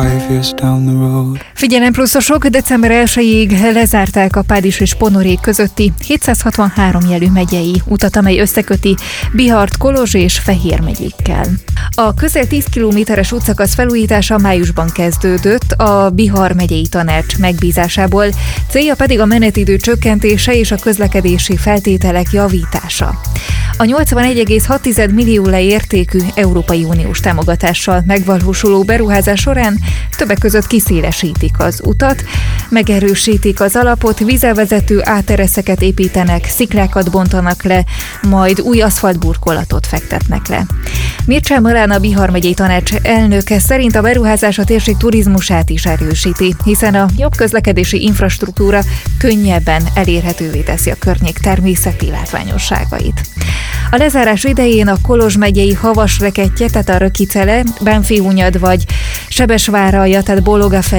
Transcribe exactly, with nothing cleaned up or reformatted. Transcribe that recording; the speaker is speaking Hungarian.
Figyelem pluszosok, december elsejéig lezárták a Pádis és Ponorék közötti hétszázhatvanhárom jelű megyei utat, amely összeköti Bihart, Kolozs és Fehér megyékkel. A közel tíz kilométeres útszakasz felújítása májusban kezdődött a Bihar megyei tanács megbízásából, célja pedig a menetidő csökkentése és a közlekedési feltételek javítása. A nyolcvanegy egész hat millió értékű Európai Uniós támogatással megvalósuló beruházás során többek között kiszélesítik az utat, megerősítik az alapot, vízelvezető átereszeket építenek, sziklákat bontanak le, majd új aszfaltburkolatot fektetnek le. Mircea Marán, a Bihar megyei tanács elnöke szerint a beruházás a térség turizmusát is erősíti, hiszen a jobb közlekedési infrastruktúra könnyebben elérhetővé teszi a környék természeti látványosságait. A lezárás idején a Kolozs megyei Havasrekettye, tehát a Rökicele, Bánffyhunyad vagy Sebesváralja, tehát Bóloga felé